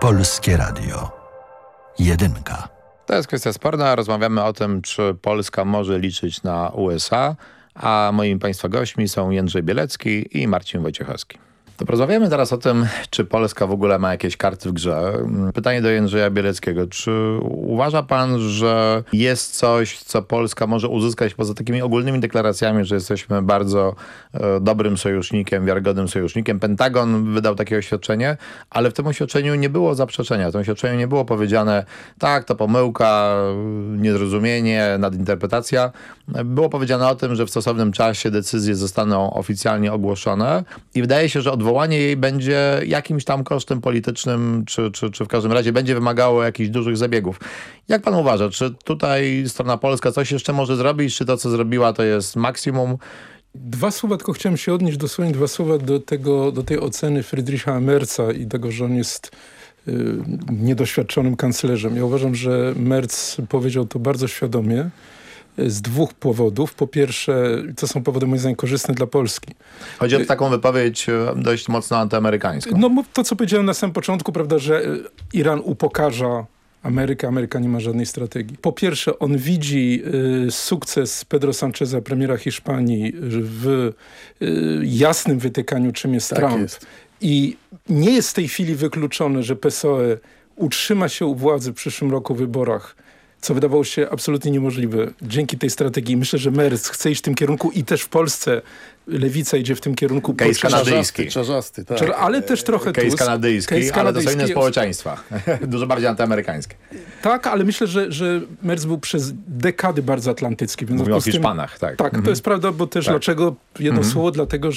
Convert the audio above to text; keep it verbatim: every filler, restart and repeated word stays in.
Polskie Radio. Jedynka. To jest kwestia sporna. Rozmawiamy o tym, czy Polska może liczyć na U S A, a moimi Państwa gośćmi są Jędrzej Bielecki i Marcin Wojciechowski. To porozmawiamy teraz o tym, czy Polska w ogóle ma jakieś karty w grze. Pytanie do Jędrzeja Bieleckiego. Czy uważa pan, że jest coś, co Polska może uzyskać poza takimi ogólnymi deklaracjami, że jesteśmy bardzo e, dobrym sojusznikiem, wiarygodnym sojusznikiem? Pentagon wydał takie oświadczenie, ale w tym oświadczeniu nie było zaprzeczenia. W tym oświadczeniu nie było powiedziane, tak, to pomyłka, niezrozumienie, nadinterpretacja. Było powiedziane o tym, że w stosownym czasie decyzje zostaną oficjalnie ogłoszone i wydaje się, że odwołanie jej będzie jakimś tam kosztem politycznym, czy, czy, czy w każdym razie będzie wymagało jakichś dużych zabiegów. Jak pan uważa, czy tutaj strona polska coś jeszcze może zrobić, czy to, co zrobiła, to jest maksimum? Dwa słowa, tylko chciałem się odnieść dosłownie dwa słowa do, tego, do tej oceny Friedricha Merza i tego, że on jest y, niedoświadczonym kanclerzem. Ja uważam, że Merz powiedział to bardzo świadomie, z dwóch powodów. Po pierwsze, to są powody moim zdaniem korzystne dla Polski. Chodzi o taką wypowiedź dość mocno antyamerykańską. No to, co powiedziałem na samym początku, prawda, że Iran upokarza Amerykę, Ameryka nie ma żadnej strategii. Po pierwsze, on widzi y, sukces Pedro Sancheza, premiera Hiszpanii, w y, jasnym wytykaniu, czym jest Tak Trump. jest. I nie jest w tej chwili wykluczone, że P S O E utrzyma się u władzy w przyszłym roku w wyborach, co wydawało się absolutnie niemożliwe. Dzięki tej strategii myślę, że Merz chce iść w tym kierunku i też w Polsce lewica idzie w tym kierunku. Case kanadyjski. Czarzasty, tak. Czer- ale też trochę Case Tusk. kanadyjski, Case ale to są inne kanadyjski. społeczeństwa. Dużo bardziej antyamerykańskie. Tak, ale myślę, że, że Merz był przez dekady bardzo atlantycki. Więc w Mówią o związku z tym- Hiszpanach, tak. Tak, to jest prawda, bo też Tak. dlaczego? Jedno Mhm. słowo, dlatego,